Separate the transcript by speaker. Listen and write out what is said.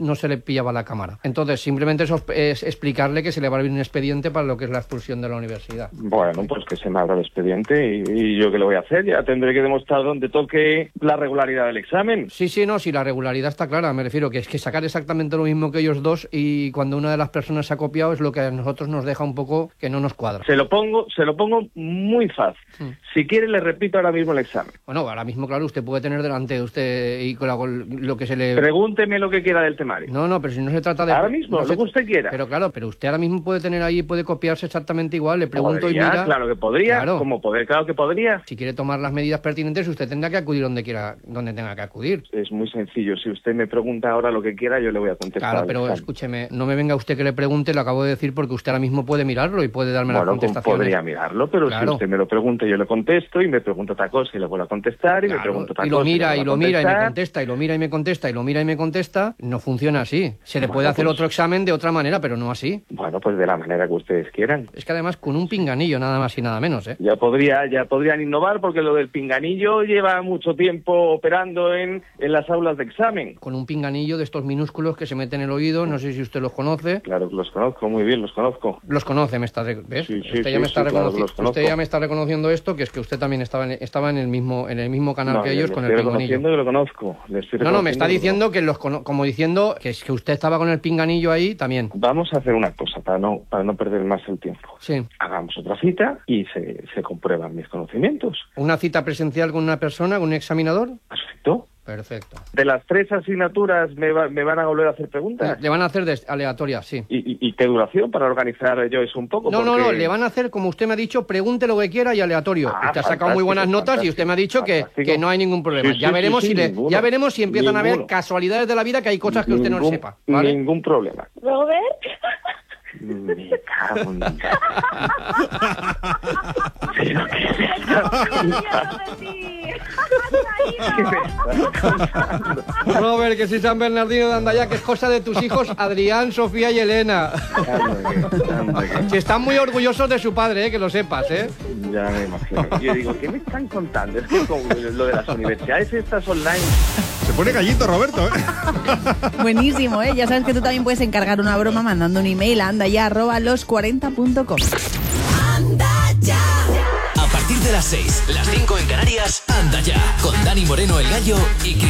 Speaker 1: no se le pillaba la cámara. Entonces, simplemente eso es explicarle que se le va a abrir un expediente para lo que es la expulsión de la universidad.
Speaker 2: Bueno, pues que se me abra el expediente y yo qué le voy a hacer. Ya tendré que demostrar donde toque la regularidad del examen.
Speaker 1: Sí, no, si la regularidad está clara, me refiero que es que sacar exactamente lo mismo que ellos dos y cuando una de las personas se ha copiado es lo que a nosotros nos deja un poco que no nos cuadra.
Speaker 2: Se lo pongo muy fácil. Si quiere le repito ahora mismo el examen.
Speaker 1: Bueno, ahora mismo, claro, usted puede tener delante de usted y con lo que se le...
Speaker 2: Pregúnteme lo que quiera del temario.
Speaker 1: No, pero si no se trata de...
Speaker 2: Ahora mismo,
Speaker 1: no
Speaker 2: lo que usted quiera.
Speaker 1: Pero claro, pero usted ahora mismo puede tener ahí, puede copiarse exactamente igual, le pregunto
Speaker 2: ¿Podría?
Speaker 1: y mira...
Speaker 2: Claro que podría,
Speaker 1: claro.
Speaker 2: Claro que podría.
Speaker 1: Si quiere tomar las medidas pertinentes, usted tendrá que acudir donde tenga que acudir.
Speaker 2: Es muy sencillo, si usted me pregunta ahora lo que quiera, yo le voy a contestar.
Speaker 1: Claro, pero escúcheme, no me venga usted que le pregunte, lo acabo de decir porque usted ahora mismo puede mirarlo y puede darme las contestaciones.
Speaker 2: Podría mirarlo, pero claro. Si usted me lo pregunta, yo le contesto y me pregunta otra cosa y le vuelvo a contestar y me pregunta otra cosa.
Speaker 1: Y lo mira y me contesta, y lo mira y me contesta, y lo mira y me contesta, no funciona así. Se le puede hacer otro examen de otra manera, pero no así.
Speaker 2: Bueno, pues de la manera que ustedes quieran.
Speaker 1: Es que además con un pinganillo, nada más y nada menos, ¿eh?
Speaker 2: Ya podrían innovar porque lo del pinganillo lleva mucho tiempo operando en las aulas de examen.
Speaker 1: Con un pinganillo de estos minúsculos que se meten en el oído, no sé si usted los conoce.
Speaker 2: Claro que los conozco, muy bien, los conozco.
Speaker 1: Los conoce, ¿ves?
Speaker 2: Sí,
Speaker 1: usted ya me está reconociendo esto, que es que usted también estaba en el mismo canal que ellos con el pinganillo.
Speaker 2: Que lo conozco.
Speaker 1: No, me está diciendo que como diciendo que es que usted estaba con el pinganillo ahí también.
Speaker 2: Vamos a hacer una cosa para no perder más el tiempo.
Speaker 1: Sí.
Speaker 2: Hagamos otra cita y se comprueban mis conocimientos.
Speaker 1: ¿Una cita presencial con una persona, con un examinador? Perfecto.
Speaker 2: ¿De las 3 asignaturas me van a volver a hacer preguntas?
Speaker 1: Le van a hacer aleatorias, sí.
Speaker 2: ¿Y qué duración para organizar yo eso un poco?
Speaker 1: No, le van a hacer, como usted me ha dicho, pregunte lo que quiera y aleatorio. Usted ha sacado muy buenas notas y usted me ha dicho que no hay ningún problema. Ya veremos si empiezan a haber casualidades de la vida, que hay cosas que usted no sepa. ¿Vale?
Speaker 2: Ningún problema.
Speaker 3: ¿Robert?
Speaker 2: Me cago en... ¿Pero qué es esto?
Speaker 1: Robert, que si San Bernardino de Andaya, que es cosa de tus hijos Adrián, Sofía y Elena. Si están muy orgullosos de su padre, que lo sepas, ¿eh?
Speaker 2: Ya me imagino. Yo digo, ¿qué me están contando? Es que con lo de las universidades estas online...
Speaker 4: Se pone gallito, Roberto, ¿eh?
Speaker 5: Buenísimo, ¿eh? Ya sabes que tú también puedes encargar una broma mandando un email a andaya@los40.com.
Speaker 6: Anda ya. A partir de las 6, las 5 en Canarias, Anda ya. Con Dani Moreno, el Gallo y